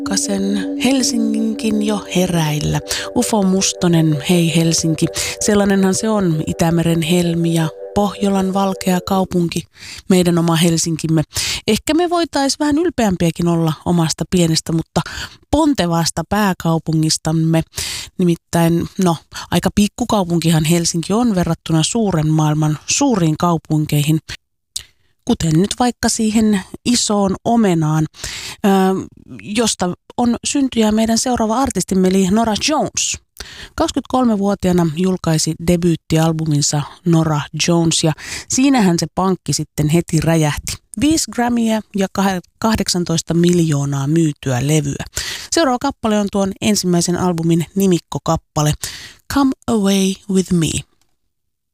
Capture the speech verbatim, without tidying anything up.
Pakkasen, Helsinginkin jo heräillä. Ufo Mustonen, hei Helsinki. Sellainenhan se on Itämeren helmi ja Pohjolan valkea kaupunki, meidän oma Helsinkimme. Ehkä me voitaisiin vähän ylpeämpiäkin olla omasta pienestä, mutta pontevasta pääkaupungistamme. Nimittäin, no, aika pikkukaupunkihan Helsinki on verrattuna suuren maailman suuriin kaupunkeihin. Kuten nyt vaikka siihen isoon omenaan, josta on syntyjä meidän seuraava artistimme eli Norah Jones. kaksikymmentäkolmevuotiaana julkaisi debyyttialbuminsa Norah Jones ja siinähän se pankki sitten heti räjähti. Viisi Grammyä ja kahdeksantoista miljoonaa myytyä levyä. Seuraava kappale on tuon ensimmäisen albumin nimikkokappale Come Away With Me.